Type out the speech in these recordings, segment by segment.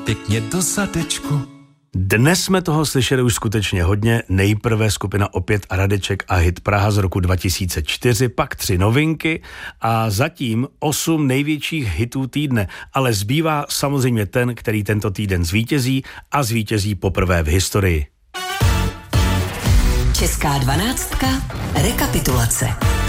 pěkně do zadečku. Dnes jsme toho slyšeli už skutečně hodně. Nejprve skupina Opět a Radeček a hit Praha z roku 2004, pak 3 novinky a zatím 8 největších hitů týdne. Ale zbývá samozřejmě ten, který tento týden zvítězí a zvítězí poprvé v historii. Česká 12. Rekapitulace.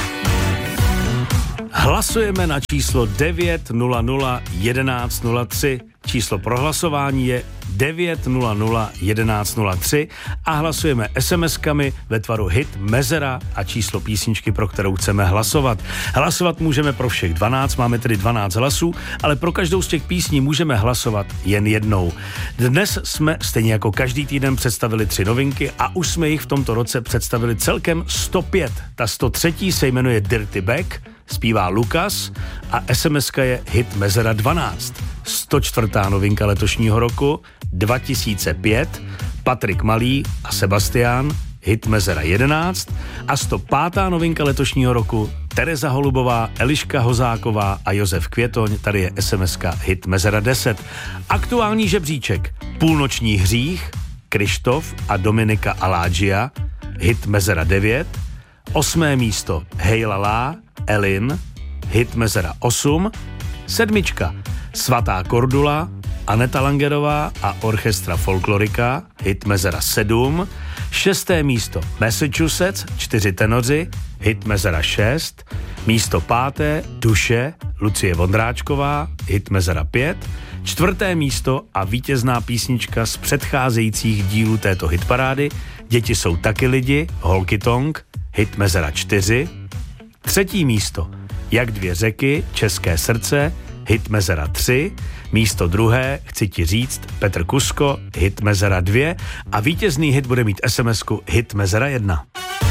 Hlasujeme na číslo 900 1103. Číslo pro hlasování je 900 1103 a hlasujeme SMS-kami ve tvaru hit, mezera a číslo písničky, pro kterou chceme hlasovat. Hlasovat můžeme pro všech 12, máme tedy 12 hlasů, ale pro každou z těch písní můžeme hlasovat jen jednou. Dnes jsme stejně jako každý týden představili 3 novinky a už jsme jich v tomto roce představili celkem 105. Ta 103. se jmenuje Dirty Back, zpívá Lukas a SMS-ka je hit mezera 12. 104. novinka letošního roku 2005, Patrik Malý a Sebastián, hit mezera 11 a 105. novinka letošního roku Tereza Holubová, Eliška Hozáková a Josef Květoň, tady je SMS-ka hit mezera 10. Aktuální žebříček Půlnoční hřích, Krištof a Dominika Alágia, hit mezera 9, 8. místo Hej Lala, Elin, hit mezera 8, 7. Svatá Kordula, Aneta Langerová a Orchestra Folklorika, hit mezera 7, 6. místo Massachusetts, 4 tenoři, hit mezera 6, místo 5. Duše, Lucie Vondráčková, hit mezera 5, 4. místo a vítězná písnička z předcházejících dílů této hitparády Děti jsou taky lidi, Holky Tonk, hit mezera 4, 3. místo Jak 2 řeky, České srdce, hit mezera 3, místo 2. Chci ti říct, Petr Kusko, hit mezera 2 a vítězný hit bude mít SMS-ku hit mezera 1.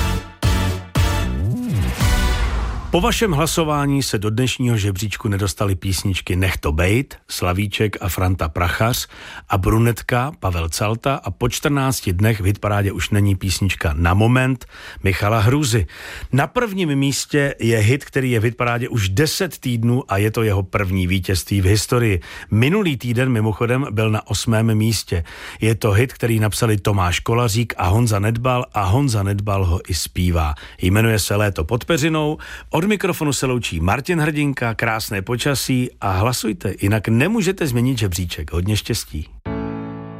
Po vašem hlasování se do dnešního žebříčku nedostaly písničky Nech to bejt, Slavíček a Franta Prachař a Brunetka, Pavel Calta a po 14 dnech v hitparádě už není písnička Na moment Michala Hrůzy. Na prvním místě je hit, který je v hitparádě už 10 týdnů a je to jeho první vítězství v historii. Minulý týden mimochodem byl na 8. místě. Je to hit, který napsali Tomáš Kolařík a Honza Nedbal ho i zpívá. Jmenuje se Léto pod peřinou. Od mikrofonu se loučí Martin Hrdinka, krásné počasí a hlasujte, jinak nemůžete změnit žebříček. Hodně štěstí.